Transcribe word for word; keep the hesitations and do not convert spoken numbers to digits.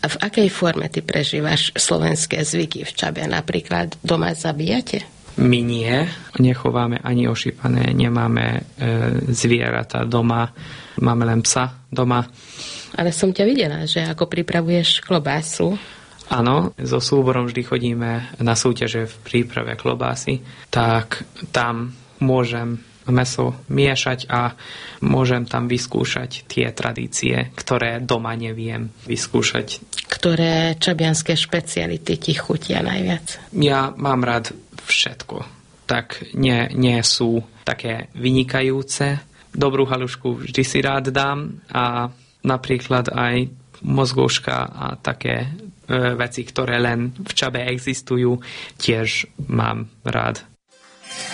A v akej forme ty prežívaš slovenské zvyky v Čabe? Napríklad doma zabíjate? My nie. Nechováme ani ošípané, nemáme e, zvieratá doma, máme len psa doma. Ale som ťa videla, že ako pripravuješ klobásu. Áno, so súborom vždy chodíme na súťaže v príprave klobásy, tak tam môžem mäso miešať a môžem tam vyskúšať tie tradície, ktoré doma neviem vyskúšať. Ktoré čabianské špeciality ti chutia najviac? Ja mám rád všetko. Tak nie, nie sú také vynikajúce. Dobrú halušku vždy si rád dám a napríklad aj mozgoška a také e, veci, ktoré len v Čabe existujú, tiež mám rád.